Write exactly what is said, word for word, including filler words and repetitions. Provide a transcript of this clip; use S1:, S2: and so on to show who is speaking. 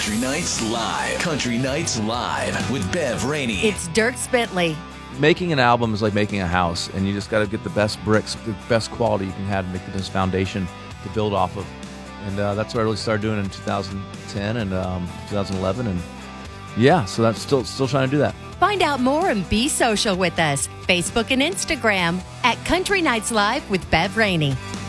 S1: Country Nights Live. Country Nights Live with Bev Rainey.
S2: It's Dierks Bentley.
S3: Making an album is like making a house, and you just got to get the best bricks, the best quality you can have to make this foundation to build off of. And uh, that's what I really started doing in two thousand ten and um, two thousand eleven. And yeah, so that's still still trying to do that.
S2: Find out more and be social with us. Facebook and Instagram at Country Nights Live with Bev Rainey.